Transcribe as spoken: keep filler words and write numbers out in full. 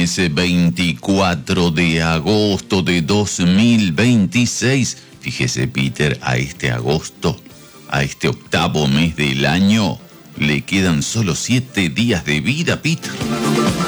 lunes veinticuatro de agosto de dos mil veintiséis. Fíjese, Peter, a este agosto, a este octavo mes del año, le quedan solo siete días de vida, Peter.